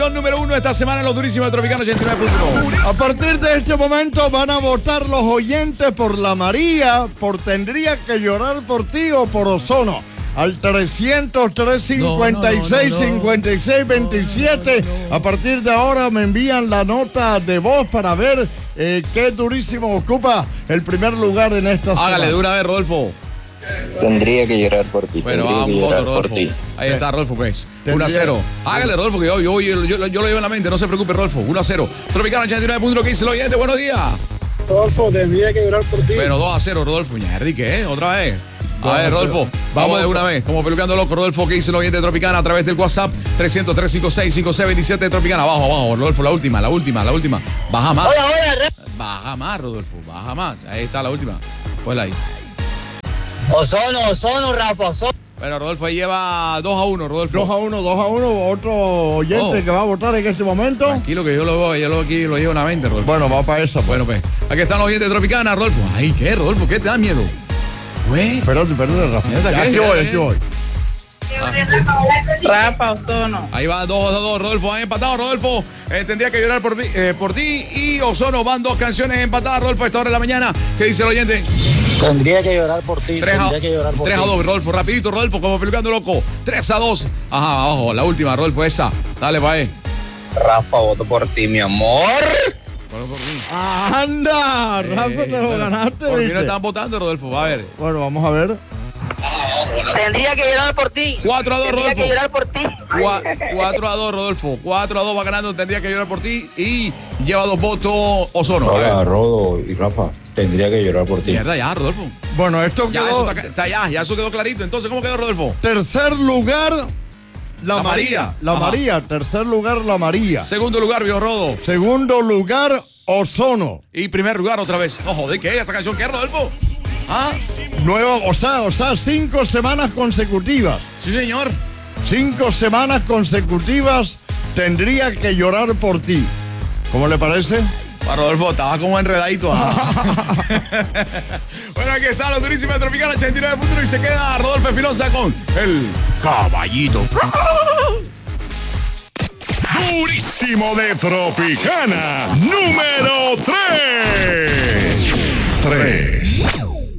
Número 1 esta semana en los durísimos de Tropicana 89.1. A partir de este momento van a votar los oyentes por la María, por Tendría que llorar por ti o por Ozono. Al 300-356-5627. A partir de ahora me envían la nota de voz para ver qué durísimo ocupa el primer lugar en esta semana. Hágale de una vez, Rodolfo. Tendría que llorar por ti. Bueno, tendría que vamos, llorar Rodolfo. por ti. Ahí está, Rodolfo, pues. Tendría- 1-0. Hágale, Rodolfo, que yo lo llevo en la mente. No se preocupe, Rodolfo. 1-0. Tropicana 89.1, que dice el oyente. Buenos días. Rodolfo, tendría que llorar por ti. Bueno, 2-0, Rodolfo. Ñardi, ¿qué? Otra vez. A ver, Rodolfo, vamos de una vez, como peluqueando loco, Rodolfo, que dice el oyente de Tropicana a través del WhatsApp 300-356-5627 de Tropicana. Abajo, Rodolfo, la última. Baja más. Baja más, Rodolfo, baja más. Ahí está la última. Ponla ahí. Ozono, Rafa, Ozono. Bueno, Rodolfo ahí lleva 2-1, Rodolfo. 2-1, otro oyente que va a votar en este momento. Tranquilo que yo lo aquí lo llevo en la mente, Rodolfo. Bueno, va para esa. Bueno, pues, aquí están los oyentes de Tropicana, Rodolfo. Ay, ¿qué, Rodolfo? ¿Qué te da miedo? Güey. Espérate, Rafa. Mira, Aquí voy. Rafa Ozono. Ahí va 2-2, Rodolfo. Han empatado, Rodolfo. Tendría que llorar por ti. Y Ozono van 2 canciones empatadas, Rodolfo, a esta hora de la mañana. ¿Qué dice el oyente? Tendría que llorar por ti. 3-2, Rodolfo. Rapidito, Rodolfo, como pelucando loco. 3-2. Ajá, abajo. La última, Rodolfo, esa. Dale, pa' ahí. Rafa, voto por ti, mi amor. Bueno, por mí. ¡Anda! Rafa, te lo ganaste, Por mí no ¿viste? están votando, Rodolfo. A ver. Bueno, vamos a ver. Tendría que llorar por ti. 4-2, Tendría Rodolfo. que llorar por ti. 4-2, Rodolfo. 4-2 va ganando. Tendría que llorar por ti. Y lleva 2 votos Ozono. A Hola, ver. Rodo y Rafa. Tendría que llorar por ti. Mierda, ya, Rodolfo. Bueno, esto Ya, quedó... eso está ya eso quedó clarito. Entonces, ¿cómo quedó, Rodolfo? Tercer lugar, La María. La Ajá. María. Tercer lugar, La María. Segundo lugar, Vio Rodo. Segundo lugar, Ozono. Y primer lugar otra vez. No, joder, ¿qué? ¿Esta canción qué, Rodolfo? ¿Ah? Nuevo, o sea, 5 semamas consecutivas. Sí, señor. 5 semanas consecutivas, Tendría que llorar por ti. ¿Cómo le parece? Para Rodolfo, estaba como enredadito. Bueno, aquí está los durísimos de Tropicana 89.1 y se queda Rodolfo Espinosa con el caballito. Durísimo de Tropicana, número 3.